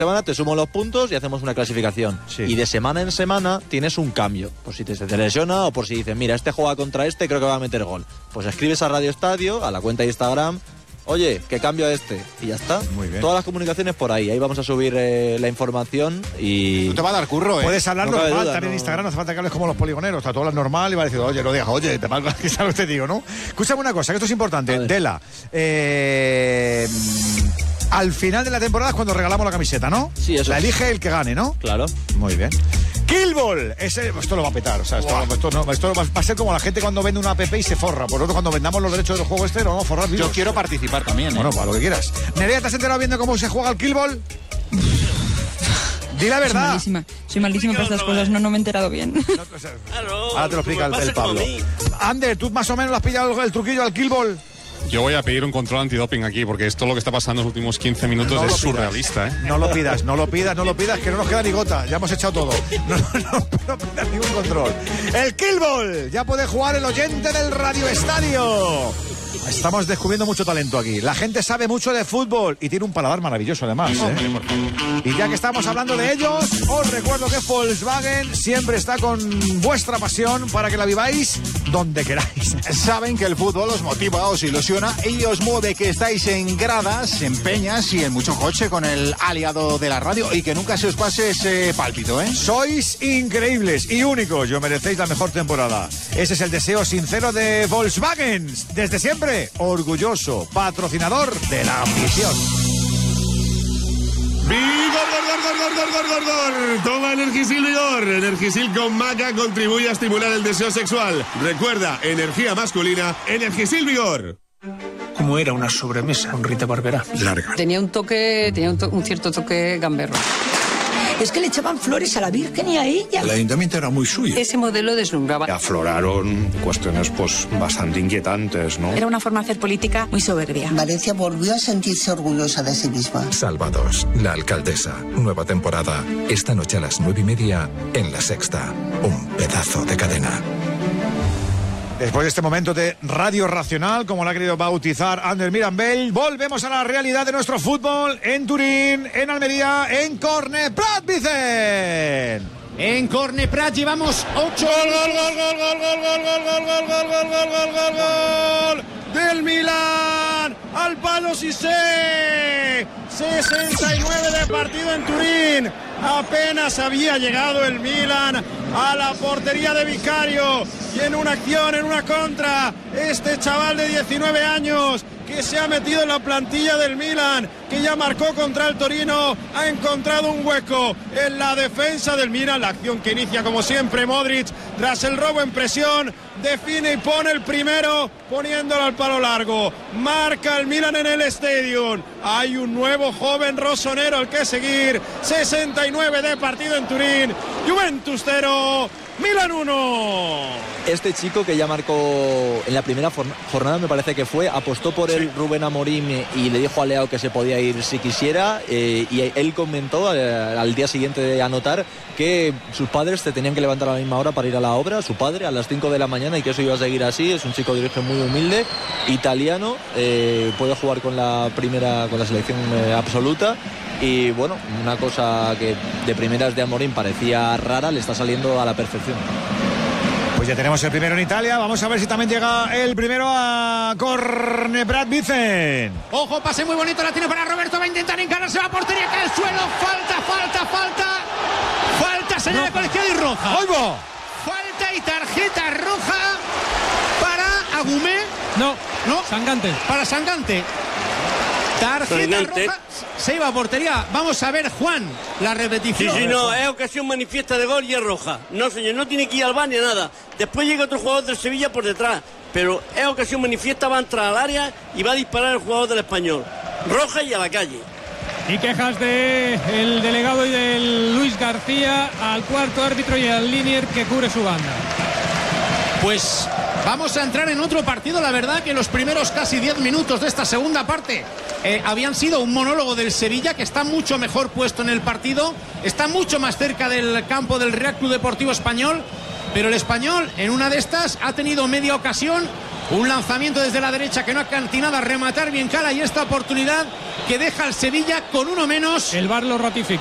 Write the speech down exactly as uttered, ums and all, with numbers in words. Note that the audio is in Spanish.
semana te sumo los puntos y hacemos una clasificación. Sí. Y de semana en semana tienes un cambio. Por si te, te lesiona o por si dices, mira, este juega contra este, creo que va a meter gol. Pues escribes a Radio Estadio, a la cuenta de Instagram, oye, que cambio a este. Y ya está. Muy bien. Todas las comunicaciones por ahí. Ahí vamos a subir eh, la información y... No te va a dar curro, ¿eh? Puedes hablar no normal, duda, también en no. Instagram, no hace falta que hables como los poligoneros. Está todo hablas normal y va a decir, oye, no digas, oye, te mal que sabes te digo, ¿no? Escúchame una cosa, que esto es importante. Dela, eh... al final de la temporada es cuando regalamos la camiseta, ¿no? Sí, eso La es. elige el que gane, ¿no? Claro. Muy bien. Killball, ese, esto lo va a petar, o sea, esto, wow. esto, no, esto va, va a ser como la gente cuando vende una app y se forra. Por nosotros cuando vendamos los derechos del juego este, lo vamos a forrar. Yo quiero participar también, ¿eh? Bueno, para lo que quieras. Nerea, ¿te has enterado viendo cómo se juega el Killball? Di la verdad. Soy malísima, soy malísima para estas cosas, no, no me he enterado bien. No, o sea, ahora te lo explica el, el Pablo. Ander, ¿tú más o menos le has pillado el, el truquillo al Killball? Yo voy a pedir un control antidoping aquí, porque esto lo que está pasando en los últimos quince minutos no es pidas, surrealista, ¿eh? No lo pidas, no lo pidas, no lo pidas, que no nos queda ni gota. Ya hemos echado todo. No, no, no, no pidas ningún control. El Killball, ya puede jugar el oyente del Radio Estadio. Estamos descubriendo mucho talento aquí. La gente sabe mucho de fútbol y tiene un paladar maravilloso además, ¿eh? Y ya que estamos hablando de ellos, os recuerdo que Volkswagen siempre está con vuestra pasión para que la viváis donde queráis. Saben que el fútbol os motiva, os ilusiona y os mueve, que estáis en gradas, en peñas y en mucho coche con el aliado de la radio y que nunca se os pase ese pálpito, ¿eh? Sois increíbles y únicos y os merecéis la mejor temporada. Ese es el deseo sincero de Volkswagen. Desde siempre, orgulloso patrocinador de la afición. ¡Vigor, gor, gor, gor, gor, gor, gor, gor! Toma Energisil Vigor. Energisil con maca contribuye a estimular el deseo sexual. Recuerda, energía masculina, Energisil Vigor. Como era una sobremesa con Rita Barberá. Larga. Tenía un toque, tenía un, to- un cierto toque gamberro. Es que le echaban flores a la Virgen y a ella. El ayuntamiento era muy suyo. Ese modelo deslumbraba. Afloraron cuestiones pues bastante inquietantes, ¿no? Era una forma de hacer política muy soberbia. Valencia volvió a sentirse orgullosa de sí misma. Salvados, la alcaldesa. Nueva temporada. Esta noche a las nueve y media en La Sexta. Un pedazo de cadena. Después de este momento de Radio Racional, como lo ha querido bautizar Ander Mirambell, volvemos a la realidad de nuestro fútbol en Turín, en Almería, en Corneprat, Vicen. En Corneprat llevamos ocho. ¡Gol, gol, gol, gol, gol, gol, gol, gol, gol, gol, gol, gol, gol, gol, gol, gol! ¡Del Milan! ¡Al palo Cissé! sesenta y nueve de partido en Turín. Apenas había llegado el Milan a la portería de Vicario y en una acción, en una contra, este chaval de diecinueve años que se ha metido en la plantilla del Milan, que ya marcó contra el Torino, ha encontrado un hueco en la defensa del Milan. La acción que inicia como siempre Modric tras el robo en presión, define y pone el primero poniéndolo al palo largo. Marca el Milan en el Stadium. Hay un nuevo joven rosonero al que seguir. sesenta y nueve de partido en Turín. Juventus cero, Milan uno. Este chico que ya marcó en la primera jornada, me parece que fue, apostó por él, sí. Rubén Amorim, y le dijo a Leao que se podía ir si quisiera, eh, y él comentó al, al día siguiente de anotar que sus padres se tenían que levantar a la misma hora para ir a la obra, su padre a las cinco de la mañana, y que eso iba a seguir así. Es un chico de origen muy humilde, italiano, eh, puede jugar con la primera, con la selección eh, absoluta. Y bueno, una cosa que de primeras de Amorim parecía rara, le está saliendo a la perfección. Pues ya tenemos el primero en Italia. Vamos a ver si también llega el primero a Corneprat, Vicen. Ojo, pase muy bonito, la tiene para Roberto, va a intentar encararse a la portería, cae al suelo, falta, falta, falta. Falta, señal de colegiado y roja. ¡Oigo! Falta y tarjeta roja para Agumé. No, no, Sangante. Para Sangante. Tarjeta Sangante. roja, se iba a portería. Vamos a ver, Juan, la repetición. Sí, sí, no, es ocasión manifiesta de gol y es roja. No, señor, no tiene que ir al bar ni a nada. Después llega otro jugador del Sevilla por detrás, pero es ocasión manifiesta, va a entrar al área y va a disparar el jugador del Español. Roja y a la calle. Y quejas de el delegado y del Luis García al cuarto árbitro y al linier que cubre su banda. Pues vamos a entrar en otro partido. La verdad que los primeros casi diez minutos de esta segunda parte eh, habían sido un monólogo del Sevilla, que está mucho mejor puesto en el partido, está mucho más cerca del campo del Real Club Deportivo Español, pero el Español en una de estas ha tenido media ocasión Un lanzamiento desde la derecha que no ha cantinado a rematar bien Cala y esta oportunidad que deja al Sevilla con uno menos. El V A R lo ratifica.